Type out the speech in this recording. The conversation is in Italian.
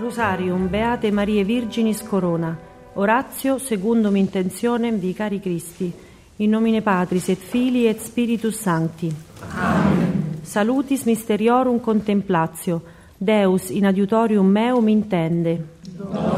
Rosarium Beate Marie Virginis Corona. Oratio secundum intentionem vicari Christi. In nomine Patris et Filii et Spiritus Sancti. Amen. Salutis mysteriorum contemplatio. Deus in adiutorium meum intende.